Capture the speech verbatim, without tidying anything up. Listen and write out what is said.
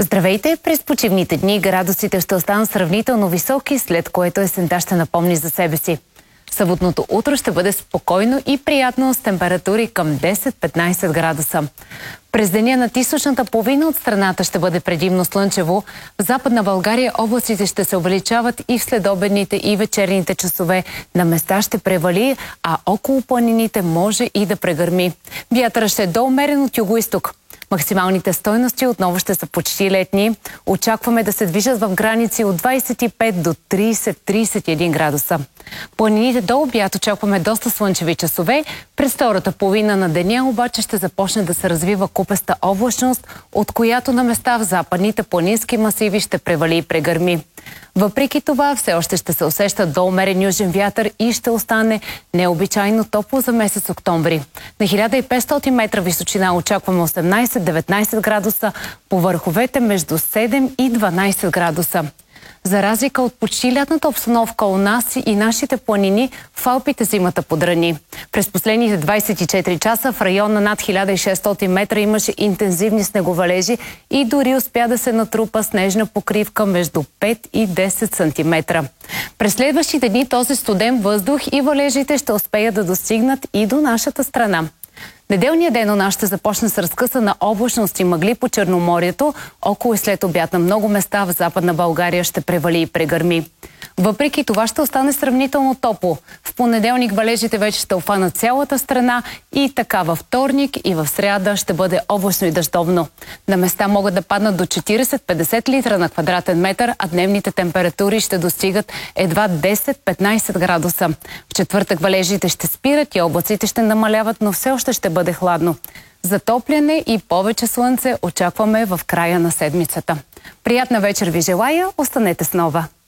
Здравейте! През почивните дни градусите ще останат сравнително високи, след което есента ще напомни за себе си. Съботното утро ще бъде спокойно и приятно с температури към десет-петнайсет градуса. През деня над източната половина от страната ще бъде предимно слънчево. В Западна България облаците ще се увеличават и в следобедните и вечерните часове. На места ще превали, а около планините може и да прегърми. Вятърът ще е до умерен от югоизток. Максималните стойности отново ще са почти летни. Очакваме да се движат в граници от двайсет и пет до трийсет-трийсет и един градуса. Планините до обяд очакваме доста слънчеви часове. През втората половина на деня обаче ще започне да се развива купеста облачност, от която на места в западните планински масиви ще превали и прегърми. Въпреки това, все още ще се усеща до умерен южен вятър и ще остане необичайно топло за месец октомври. На хиляда и петстотин метра височина очакваме осемнайсет-деветнайсет градуса, по върховете между седем и дванайсет градуса. За разлика от почти лятната обстановка у нас и нашите планини, в Алпите зимата подрани. През последните двайсет и четири часа в район на над хиляда и шестстотин метра имаше интензивни снеговалежи и дори успя да се натрупа снежна покривка между пет и десет сантиметра. През следващите дни този студен въздух и валежите ще успеят да достигнат и до нашата страна. Неделният ден у нас ще започне с разкъсана облачност и мъгли по Черноморието. Около и след обяд на много места в Западна България ще превали и прегърми. Въпреки това ще остане сравнително топло. В понеделник валежите вече ще обхванат цялата страна и така във вторник и в сряда ще бъде облачно и дъждовно. На места могат да паднат до четирийсет-петдесет литра на квадратен метър, а дневните температури ще достигат едва десет-петнайсет градуса. В четвъртък валежите ще спират и облаците ще намаляват, но все още ще бъде хладно. Затопляне и повече слънце очакваме в края на седмицата. Приятна вечер ви желая, останете с Нова!